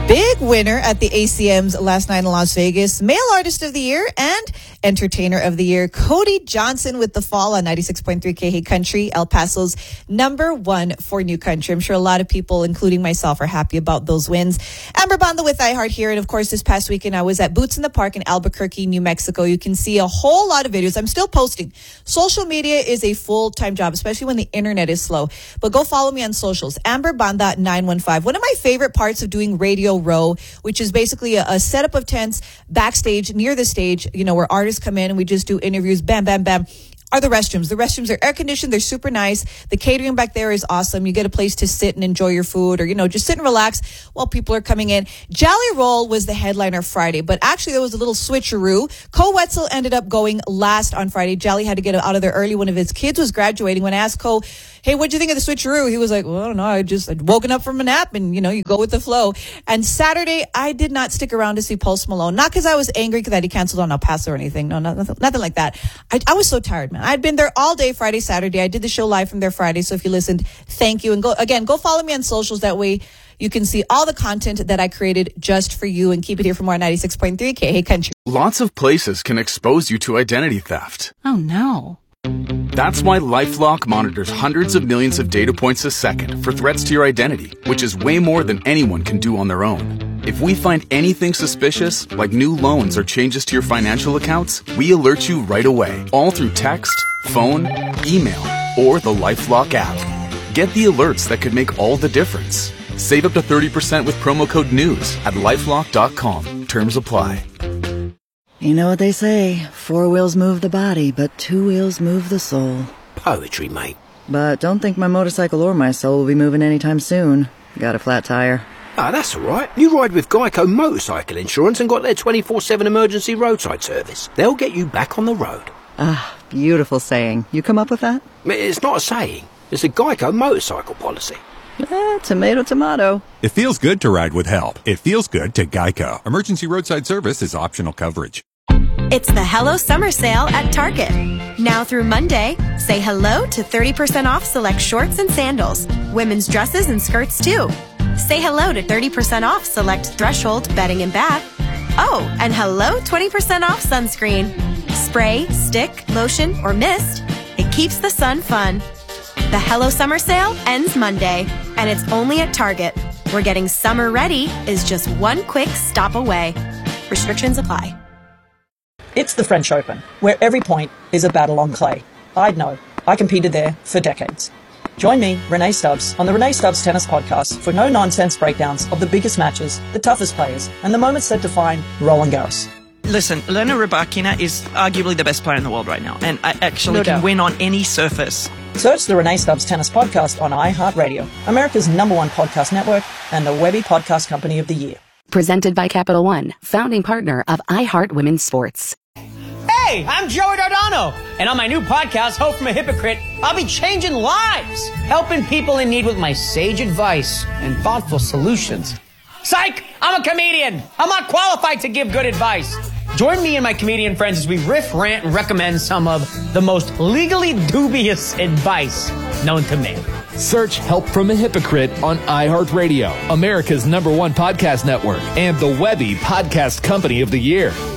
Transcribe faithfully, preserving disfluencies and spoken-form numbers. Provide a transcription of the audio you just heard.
Big winner at the A C Ms last night in Las Vegas. Male Artist of the Year and Entertainer of the Year. Cody Johnson with The Fall on ninety-six point three K H Country, El Paso's number one for New Country. I'm sure a lot of people, including myself, are happy about those wins. Amber Banda with iHeart here. And of course, this past weekend, I was at Boots in the Park in Albuquerque, New Mexico. You can see a whole lot of videos. I'm still posting. Social media is a full-time job, especially when the internet is slow. But go follow me on socials. Amber Banda nine one five. One of my favorite parts of doing Radio Row, which is basically a, a setup of tents backstage near the stage, you know, where artists come in and we just do interviews, bam, bam, bam, are the restrooms. The restrooms are air conditioned. They're super nice. The catering back there is awesome. You get a place to sit and enjoy your food, or, you know, just sit and relax while people are coming in. Jelly Roll was the headliner Friday, but actually there was a little switcheroo. Co Wetzel ended up going last on Friday. Jelly had to get out of there early. One of his kids was graduating. When I asked Co, hey, what'd you think of the switcheroo? He was like, well, I don't know. I just I'd woken up from a nap and, you know, you go with the flow. And Saturday, I did not stick around to see Post Malone. Not because I was angry that he canceled on El Paso or anything. No, nothing, nothing like that. I, I was so tired, man. I'd been there all day Friday, Saturday. I did the show live from there Friday. So if you listened, thank you. And go again, go follow me on socials. That way you can see all the content that I created just for you, and keep it here for more on ninety-six point three K H Country. Lots of places can expose you to identity theft. Oh, no. That's why LifeLock monitors hundreds of millions of data points a second for threats to your identity, which is way more than anyone can do on their own. If we find anything suspicious, like new loans or changes to your financial accounts, we alert you right away, all through text, phone, email, or the LifeLock app. Get the alerts that could make all the difference. Save up to thirty percent with promo code NEWS at lifelock dot com. Terms apply. You know what they say, four wheels move the body, but two wheels move the soul. Poetry, mate. But don't think my motorcycle or my soul will be moving anytime soon. Got a flat tire. Ah, that's all right. You ride with Geico Motorcycle Insurance and got their twenty-four seven emergency roadside service. They'll get you back on the road. Ah, beautiful saying. You come up with that? It's not a saying. It's a Geico motorcycle policy. Eh, tomato, tomato. It feels good to ride with help. It feels good to Geico. Emergency roadside service is optional coverage. It's the Hello Summer Sale at Target. Now through Monday, say hello to thirty percent off select shorts and sandals, women's dresses and skirts too. Say hello to thirty percent off select Threshold bedding and bath. Oh, and hello twenty percent off sunscreen. Spray, stick, lotion, or mist. It keeps the sun fun. The Hello Summer Sale ends Monday, and it's only at Target, where getting summer ready is just one quick stop away. Restrictions apply. It's the French Open, where every point is a battle on clay. I'd know. I competed there for decades. Join me, Renee Stubbs, on the Renee Stubbs Tennis Podcast for no-nonsense breakdowns of the biggest matches, the toughest players, and the moments that define Roland Garros. Listen, Elena Rybakina is arguably the best player in the world right now, and I actually No can doubt. win on any surface. Search the Renee Stubbs Tennis Podcast on iHeartRadio, America's number one podcast network, and the Webby Podcast Company of the Year. Presented by Capital One, founding partner of iHeart Women's Sports. Hey, I'm Joey Dardano, and on my new podcast, Hope from a Hypocrite, I'll be changing lives, helping people in need with my sage advice and thoughtful solutions. Psych! I'm a comedian. I'm not qualified to give good advice. Join me and my comedian friends as we riff, rant, and recommend some of the most legally dubious advice known to man. Search Help from a Hypocrite on iHeartRadio, America's number one podcast network, and the Webby Podcast Company of the Year.